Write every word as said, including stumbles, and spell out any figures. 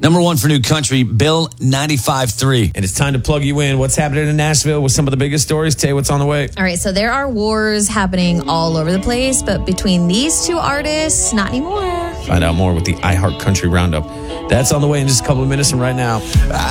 Number one for new country, Bill ninety-five three. And it's time to plug you in. What's happening in Nashville with some of the biggest stories? Tay, what's on the way? All right, so there are wars happening all over the place, but between these two artists, not anymore. Find out more with the iHeart Country Roundup. That's on the way in just a couple of minutes from right now. I